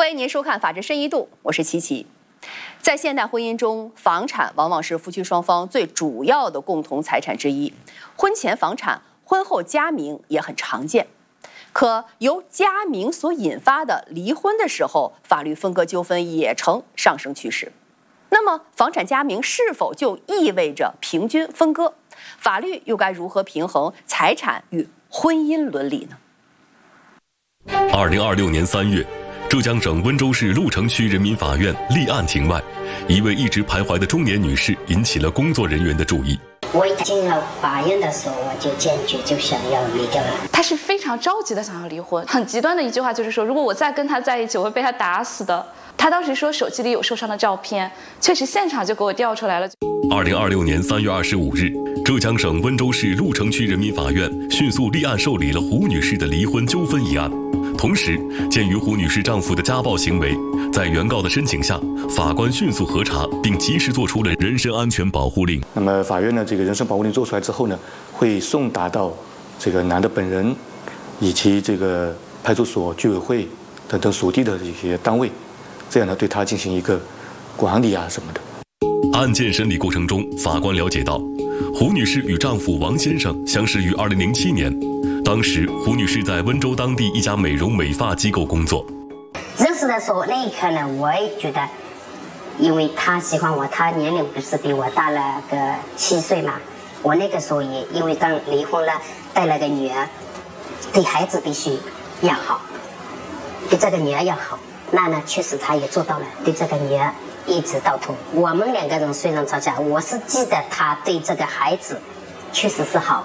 欢迎您收看《法治深一度》，我是琪琪。在现代婚姻中，房产往往是夫妻双方最主要的共同财产之一。婚前房产，婚后加名也很常见。可由加名所引发的离婚的时候，法律分割纠纷也呈上升趋势。那么，房产加名是否就意味着平均分割？法律又该如何平衡财产与婚姻伦理呢 ？2026年3月，浙江省温州市鹿城区人民法院立案庭外，一位一直徘徊的中年女士引起了工作人员的注意。 我一进了法院的时候，我就坚决就想要离掉了。 她是非常着急的想要离婚，很极端的一句话就是说，如果我再跟他在一起，我会被他打死的。她当时说手机里有受伤的照片，确实现场就给我调出来了。 2026年3月25日，浙江省温州市鹿城区人民法院迅速立案受理了胡女士的离婚纠纷一案。同时，鉴于胡女士丈夫的家暴行为，在原告的申请下，法官迅速核查并及时作出了人身安全保护令。 那么法院呢，这个人身保护令做出来之后呢，会送达到这个男的本人以及这个派出所、居委会等等属地的一些单位，这样呢对他进行一个管理啊什么的。 案件审理过程中，法官了解到，胡女士与丈夫王先生相识于2007年。当时，胡女士在温州当地一家美容美发机构工作。 认识的时候，那一刻呢，我也觉得，因为他喜欢我，他年龄不是比我大了个7岁嘛。我那个时候也因为刚离婚了，带了个女儿，对孩子必须要好，对这个女儿要好。那呢，确实他也做到了，对这个女儿一直到头。我们两个人虽然吵架，我是记得他对这个孩子确实是好。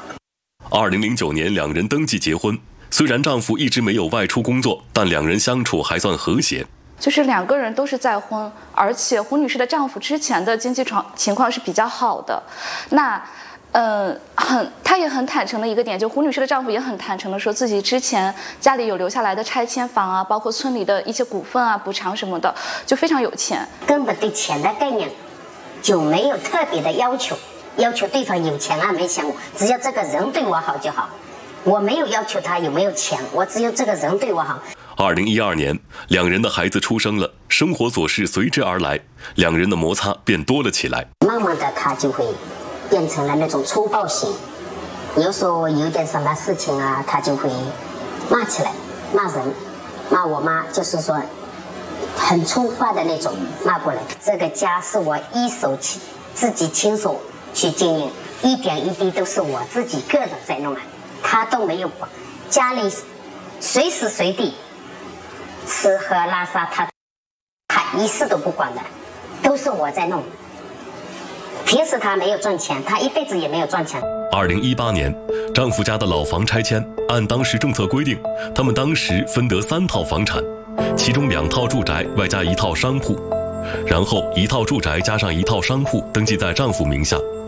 2009年，两人登记结婚。虽然丈夫一直没有外出工作，但两人相处还算和谐。 就是两个人都是再婚，而且胡女士的丈夫之前的经济情况是比较好的。那，她也很坦诚的一个点，就胡女士的丈夫也很坦诚的说自己之前家里有留下来的拆迁房啊，包括村里的一些股份啊、补偿什么的，就非常有钱， 根本对钱的概念就没有特别的要求对方有钱啊没钱，只要这个人对我好就好。我没有要求他有没有钱，我只有这个人对我好。 2012年，两人的孩子出生了，生活琐事随之而来，两人的摩擦便多了起来。 慢慢的，他就会变成了那种粗暴型，有时候有点什么事情啊，他就会骂起来，骂人，骂我妈，就是说很粗话的那种骂过来。这个家是我自己亲手去经营，一点一滴都是我自己个人在弄啊。他都没有管，家里随时随地吃喝拉撒他一事都不管的，都是我在弄。平时他没有赚钱，他一辈子也没有赚钱。 2018年，丈夫家的老房拆迁，按当时政策规定，他们当时分得3套房产，其中2套住宅外加1套商铺，然后1套住宅加上1套商铺登记在丈夫名下。